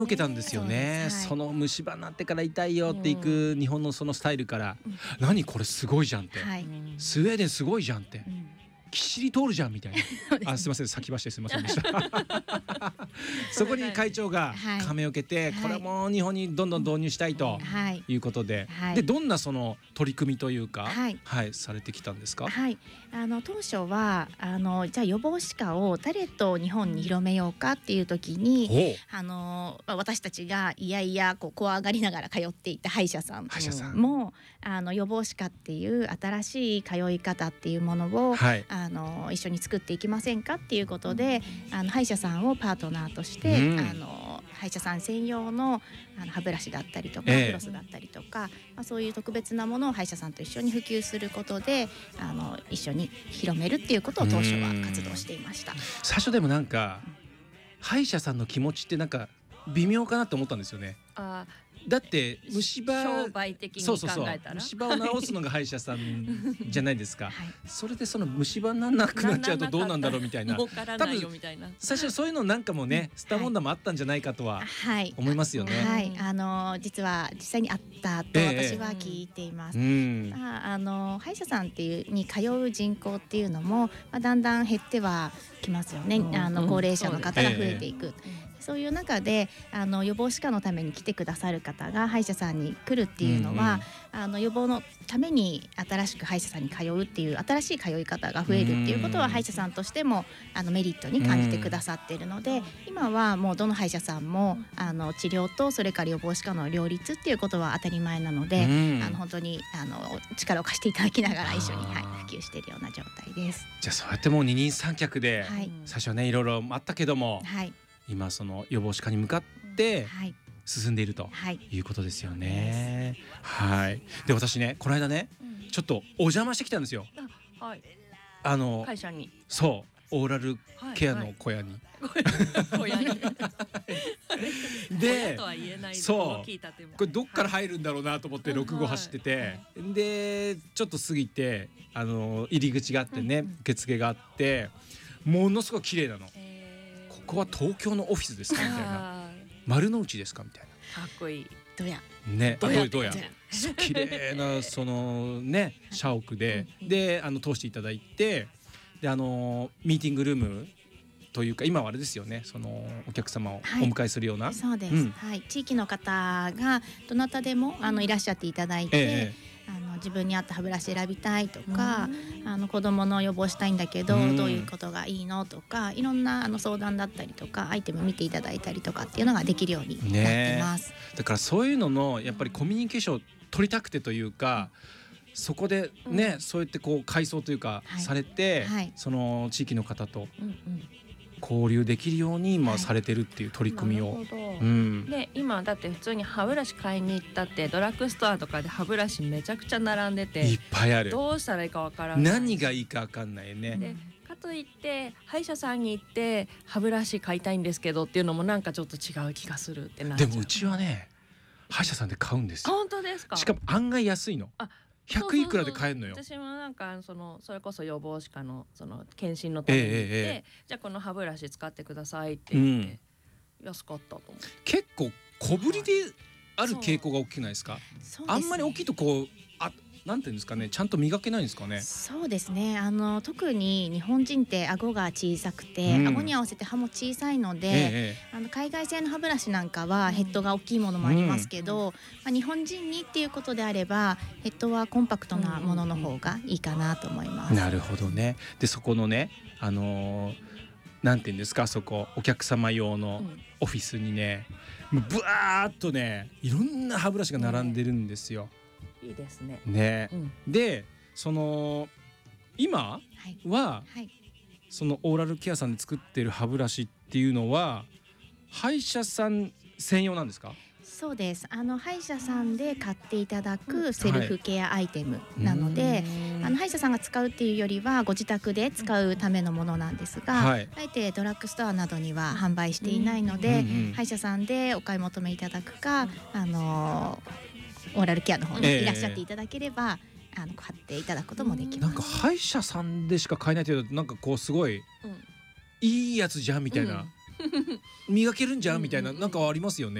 受けたんですよね。その虫歯になってから痛いよっていく日本のそのスタイルから、何これすごいじゃんって、スウェーデンすごいじゃんって、きっちり通るじゃんみたいな。すいません、先走ってすいませんでしたそこに会長が感銘を受けて、これも日本にどんどん導入したいということで、でどんなその取り組みというか、されてきたんですか？ 当初はじゃあ予防歯科を誰と日本に広めようかっていう時に、私たちがいやいや怖がりながら通っていた歯医者さんも予防歯科っていう新しい通い方っていうものを、一緒に作っていきませんかっていうことで、歯医者さんをパートナーとして、歯医者さん専用の歯ブラシだったりとか、フロスだったりとか、そういう特別なものを歯医者さんと一緒に普及することで一緒に広めるっていうことを当初は活動していました。 最初でもなんか歯医者さんの気持ちってなんか微妙かなって思ったんですよね。だって虫歯、 商売的に考えたら虫歯を治すのが歯医者さんじゃないですか、それでその虫歯にならなくなっちゃうとどうなんだろうみたいな、 儲からないよみたいな、 最初そういうのなんかもね、スター問題もあったんじゃないかとは思いますよね。 実際にあったと私は聞いています。歯医者さんっていうに通う人口っていうのも、だんだん減ってはきますよね。高齢者の方が増えていく。そういう中で予防歯科のために来てくださる方が歯医者さんに来るっていうのは、予防のために新しく歯医者さんに通うっていう新しい通い方が増えるっていうことは歯医者さんとしてもメリットに感じてくださっているので、今はもうどの歯医者さんも治療とそれから予防歯科の両立っていうことは当たり前なので、本当に力を貸していただきながら一緒に、普及しているような状態です。 じゃあそうやってもう二人三脚で、最初はねいろいろあったけども、今その予防歯科に向かって進んでいるということですよね。で私ねこの間ね、ちょっとお邪魔してきたんですよ。 会社に。 そうオーラルケアの小屋に。で、そうこれどっから入るんだろうなと思って6号走ってて、でちょっと過ぎて入り口があってね、受付があって、ものすごく綺麗なの。ここは東京のオフィスですかみたいな、丸の内ですかみたいな、 かっこいい。 どやね、どや綺麗なそのね社屋で通していただいて、でミーティングルームというか、今はあれですよね、そのお客様をお迎えするような、 そうです、地域の方がどなたでもいらっしゃっていただいて、自分に合った歯ブラシ選びたいとか、子供の予防したいんだけど、どういうことがいいのとか、いろんな相談だったりとか、アイテム見ていただいたりとかっていうのができるようになってます。 だからそういうののやっぱりコミュニケーションを取りたくてというか、そこでね、そうやってこう改装というかされて、その地域の方と交流できるように今されてるっていう取り組みを。 で今だって普通に歯ブラシ買いに行ったって、ドラッグストアとかで歯ブラシめちゃくちゃ並んでて、 いっぱいある。 どうしたらいいかわからない。 何がいいかわかんないね。 でかといって歯医者さんに行って歯ブラシ買いたいんですけどっていうのもなんかちょっと違う気がするってなっちゃう。 でもうちはね歯医者さんで買うんですよ。 本当ですか？ しかも案外安いの。100いくらで買えるのよ。 私もなんかそれこそ予防歯科の検診のために行って、じゃあこの歯ブラシ使ってくださいって言って、安かったと思って。 結構小ぶりである傾向が大きくないですか？あんまり大きいとこうなんていうんですかね、ちゃんと磨けないんですかね。 そうですね、特に日本人って顎が小さくて、顎に合わせて歯も小さいので、海外製の歯ブラシなんかはヘッドが大きいものもありますけど、日本人にっていうことであればヘッドはコンパクトなものの方がいいかなと思います。 なるほどね。でそこのねなんていうんですか、そこお客様用のオフィスにね、もうブワーっとねいろんな歯ブラシが並んでるんですよ。 いいですね。 で今は、そのオーラルケアさんで作ってる歯ブラシっていうのは歯医者さん専用なんですか？ そうです。歯医者さんで買っていただくセルフケアアイテムなので、歯医者さんが使うっていうよりはご自宅で使うためのものなんですが、あえてドラッグストアなどには販売していないので、歯医者さんでお買い求めいただくか、オーラルケアの方にいらっしゃっていただければ、買っていただくこともできます。 なんか歯医者さんでしか買えないけど、なんかこうすごい、いいやつじゃんみたいな磨けるんじゃんみたいななんかありますよね。